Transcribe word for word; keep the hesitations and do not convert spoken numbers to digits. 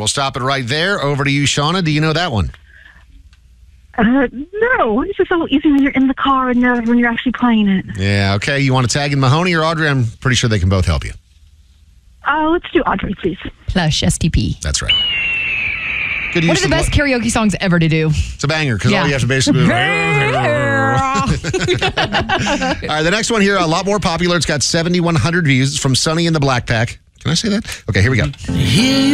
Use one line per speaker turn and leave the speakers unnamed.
we'll stop it right there. Over to you, Shauna. Do you know that one?
Uh, no, it's just so easy when you're in the car and uh, when you're actually playing it.
Yeah, okay. You want to tag in Mahoney or Audrey? I'm pretty sure they can both help you.
Uh, let's do Audrey, please.
Plush, S T P.
That's right. Good
What
use
are the
of
best
what-
karaoke songs ever to do?
It's a banger because
Yeah.
all you have to basically do is... All right, the next one here, a lot more popular. It's got seventy-one hundred views. It's from Sunny in the Black Pack. Can I say that? Okay, here we go.
Here